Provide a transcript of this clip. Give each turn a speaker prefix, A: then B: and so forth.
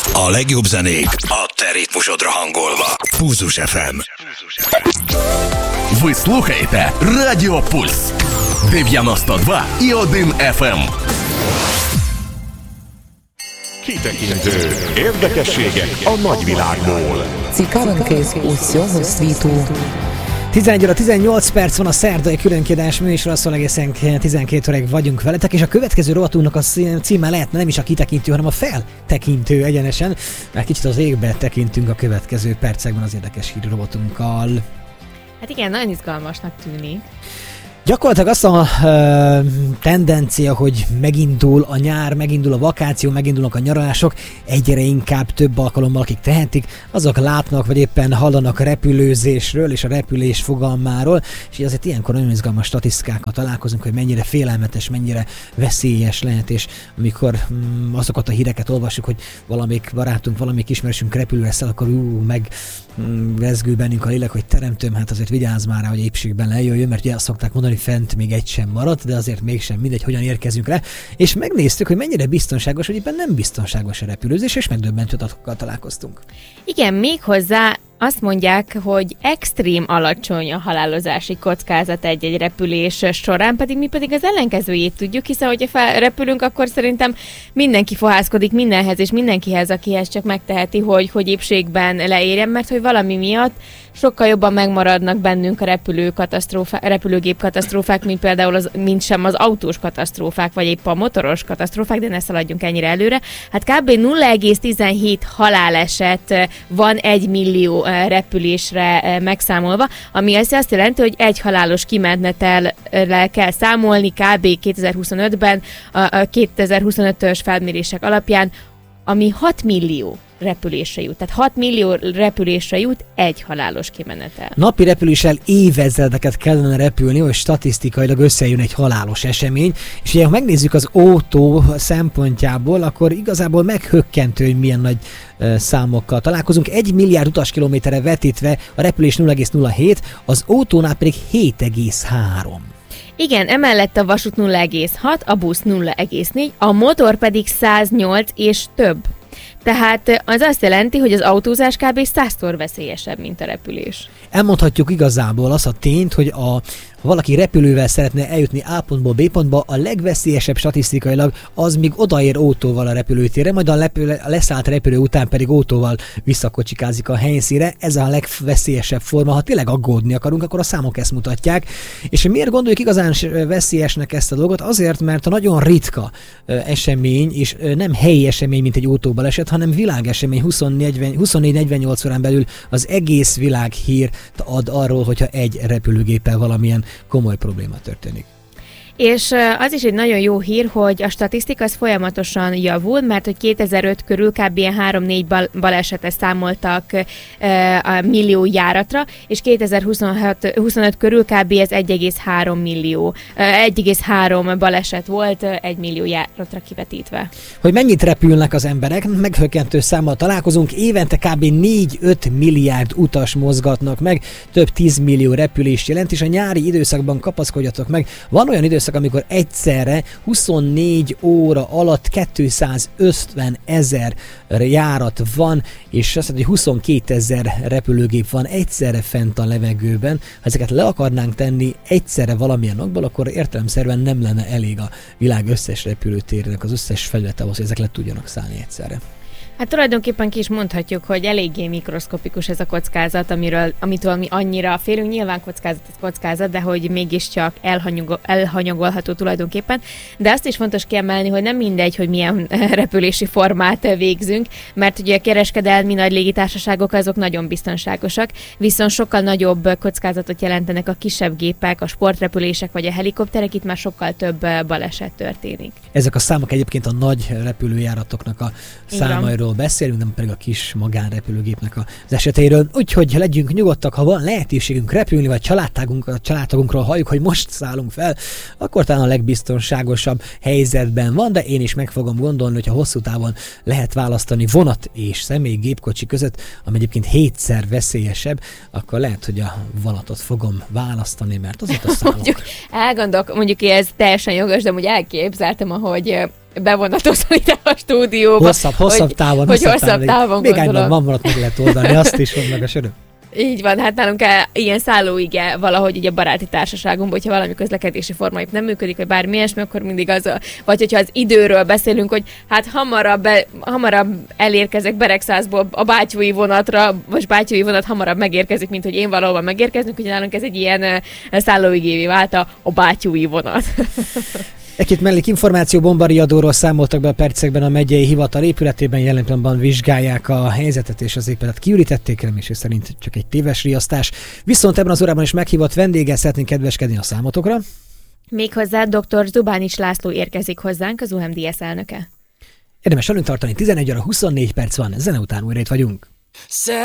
A: A legjobb zenék a te ritmusodra hangolva. Pulzus FM.
B: Ви слухаєте Радіо Пульс 92,1 FM.
C: Kitekintő. Érdekességek a nagyvilágból.
D: Цікавинки з усього світу.
E: 11 óra 18 perc van, a szerdai különkiadás műsor, szóval egészen 12 óráig vagyunk veletek, és a következő rovatunknak a címe lehetne nem is a kitekintő, hanem a feltekintő egyenesen, mert kicsit az égbe tekintünk a következő percekben az érdekes hír rovatunkkal.
F: Hát igen, nagyon izgalmasnak tűnik.
E: Gyakorlatilag az a tendencia, hogy megindul a nyár, megindul a vakáció, megindulnak a nyaralások, egyre inkább több alkalommal, akik tehetik, azok látnak, vagy éppen hallanak repülőzésről és a repülés fogalmáról, és így azért ilyenkor nagyon izgalmas statisztikákkal találkozunk, hogy mennyire félelmetes, mennyire veszélyes lehet, és amikor azokat a híreket olvassuk, hogy valamelyik barátunk, valamelyik ismerősünk repülőre száll, akkor rezgő bennünk a lélek, hogy teremtőm, hát azért vigyázz már rá, hogy épségben lejöjjön, mert ugye azt szokták mondani, fent még egy sem maradt, de azért mégsem mindegy, hogyan érkezünk le, és megnéztük, hogy mennyire biztonságos, vagy éppen nem biztonságos a repülőzés, és megdöbbentő adatokkal találkoztunk.
F: Igen, méghozzá azt mondják, hogy extrém alacsony a halálozási kockázat egy-egy repülés során, mi pedig az ellenkezőjét tudjuk, hiszen hogyha repülünk, akkor szerintem mindenki fohászkodik mindenhez és mindenkihez, akihez csak megteheti, hogy épségben leérjen, mert hogy valami miatt sokkal jobban megmaradnak bennünk a repülőgép katasztrófák, mint például mint sem az autós katasztrófák, vagy épp a motoros katasztrófák, de ne szaladjunk ennyire előre. Hát kb. 0,17 haláleset van 1 millió repülésre megszámolva, ami azt jelenti, hogy egy halálos kimenetel kell számolni kb. 2025-ben a 2025-ös felmérések alapján, ami 6 millió repülésre jut. Tehát 6 millió repülésre jut egy halálos kimenetel.
E: Napi repüléssel évezredeket kellene repülni, hogy statisztikailag összejön egy halálos esemény, és ugye, ha megnézzük az autó szempontjából, akkor igazából meghökkentő, hogy milyen nagy számokkal találkozunk. 1 milliárd utaskilométerre vetítve a repülés 0,07, az autónál pedig 7,3.
F: Igen, emellett a vasút 0,6, a busz 0,4, a motor pedig 108 és több. Tehát az azt jelenti, hogy az autózás kb. 100-szor veszélyesebb, mint a repülés.
E: Elmondhatjuk igazából azt a tényt, hogy ha valaki repülővel szeretne eljutni A pontból B pontba, a legveszélyesebb statisztikailag az még odaér autóval a repülőtérre, majd a leszállt repülő után pedig autóval visszakocsikázik a helyszínre. Ez a legveszélyesebb forma. Ha tényleg aggódni akarunk, akkor a számok ezt mutatják. És miért gondoljuk igazán veszélyesnek ezt a dolgot? Azért, mert a nagyon ritka esemény, és nem helyi esemény, mint egy autóbaleset, hanem világesemény 24-48 órán belül az egész világ hírt ad arról, hogyha egy repülőgéppel valamilyen komoly probléma történik.
F: És az is egy nagyon jó hír, hogy a statisztika az folyamatosan javul, mert hogy 2005 körül kb. 3-4 balesetet számoltak a millió járatra, és 2025 körül kb. Ez 1,3 baleset volt 1 millió járatra kivetítve.
E: Hogy mennyit repülnek az emberek, meghökkentő számmal találkozunk, évente kb. 4-5 milliárd utas mozgatnak meg, több 10 millió repülést jelent, és a nyári időszakban kapaszkodjatok meg, van olyan időszak, amikor egyszerre 24 óra alatt 250 000 járat van, és azt mondja, hogy 22 000 repülőgép van egyszerre fent a levegőben. Ha ezeket le akarnánk tenni egyszerre valamilyen napból, akkor értelemszerűen nem lenne elég a világ összes repülőtérének az összes felülete ahhoz, hogy ezek le tudjanak szállni egyszerre.
F: Hát tulajdonképpen ki is mondhatjuk, hogy eléggé mikroszkopikus ez a kockázat, amitől mi annyira félünk. Nyilván kockázat, de hogy mégiscsak elhanyagolható tulajdonképpen. De azt is fontos kiemelni, hogy nem mindegy, hogy milyen repülési formát végzünk, mert ugye a kereskedelmi nagy légitársaságok azok nagyon biztonságosak, viszont sokkal nagyobb kockázatot jelentenek a kisebb gépek, a sportrepülések vagy a helikopterek, itt már sokkal több baleset történik.
E: Ezek a számok egyébként a nagy repülőjáratoknak a számairól beszélünk, nem pedig a kis magánrepülőgépnek az esetéről. Úgyhogy legyünk nyugodtak, ha van lehetőségünk repülni, vagy családtagunkról halljuk, hogy most szállunk fel, akkor talán a legbiztonságosabb helyzetben van, de én is meg fogom gondolni, hogyha hosszú távon lehet választani vonat és személy gépkocsi között, ami egyébként 7-szer veszélyesebb, akkor lehet, hogy a vonatot fogom választani, mert azért a számok.
F: Mondjuk ez teljesen jogos, de úgy elképzeltem, ahogy bevonatozol ide a stúdióba.
E: Hosszabb távon.
F: Hogy hosszabb távon
E: még egy van maradt, meg lehet oldani, azt is van meg a söröm.
F: Így van, hát nálunk ilyen szállóige valahogy így a baráti társaságunkban, hogyha valami közlekedési forma nem működik, vagy bármi ilyesmi, akkor mindig az, vagy hogyha az időről beszélünk, hogy hát hamarabb elérkezek Beregszászból a bátyúi vonatra, vagy bátyúi vonat hamarabb megérkezik, mint hogy én valahol megérkezünk, hogy nálunk ez egy ilyen szállóigévé vált a bátyúi vonat.
E: Egy-két mellékinformáció, bombariadóról számoltak be a percekben a megyei hivatal épületében, jelen pillanatban vizsgálják a helyzetet, és az épületet kiürítették, remélem szerint csak egy téves riasztás. Viszont ebben az órában is meghívott vendéggel szeretnénk kedveskedni a számotokra.
F: Méghozzá dr. Zubánics László érkezik hozzánk, az UMDS elnöke.
E: Érdemes velünk tartani, 11 óra 24 perc van, zene után újra itt vagyunk.